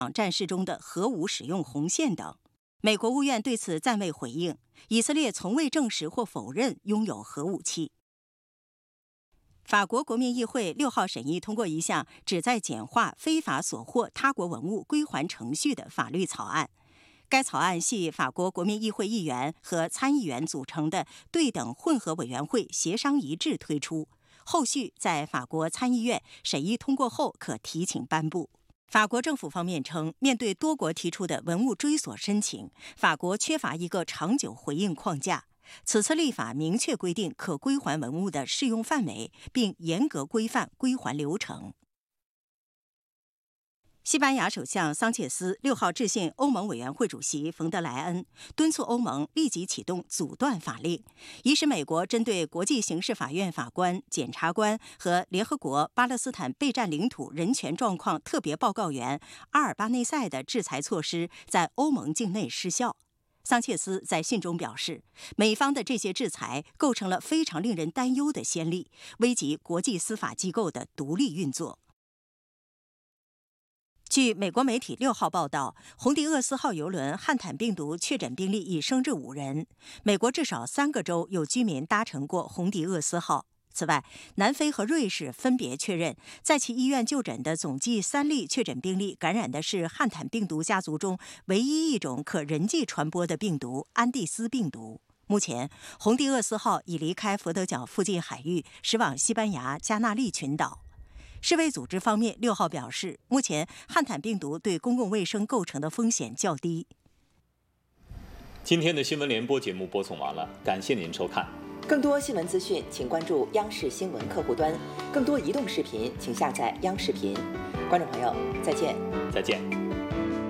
战事中的核武使用红线等。美国务院对此暂未回应，以色列从未证实或否认拥有核武器。法国国民议会6号审议通过一项旨在简化非法索获他国文物归还程序的法律草案。该草案系法国国民议会议员和参议员组成的对等混合委员会协商一致推出，后续在法国参议院审议通过后可提请颁布。法国政府方面称，面对多国提出的文物追索申请，法国缺乏一个长久回应框架。此次立法明确规定可归还文物的适用范围，并严格规范归还流程。西班牙首相桑切斯6号致信欧盟委员会主席冯德莱恩，敦促欧盟立即启动阻断法令，以使美国针对国际刑事法院法官、检察官和联合国巴勒斯坦备战领土人权状况特别报告员阿尔巴内塞的制裁措施在欧盟境内失效。桑切斯在信中表示，美方的这些制裁构成了非常令人担忧的先例，危及国际司法机构的独立运作。据美国媒体6号报道，洪迪厄斯号邮轮汉坦病毒确诊病例已升至5人。美国至少3个州有居民搭乘过洪迪厄斯号。此外，南非和瑞士分别确认，在其医院就诊的总计3例确诊病例感染的是汉坦病毒家族中唯一一种可人际传播的病毒——安第斯病毒。目前，洪迪厄斯号已离开佛得角附近海域，驶往西班牙加那利群岛。世卫组织方面6号表示，目前汉坦病毒对公共卫生构成的风险较低。 今天的新闻联播节目播送完了，感谢您收看。 更多新闻资讯，请关注央视新闻客户端；更多移动视频，请下载央视频。观众朋友，再见。 再见。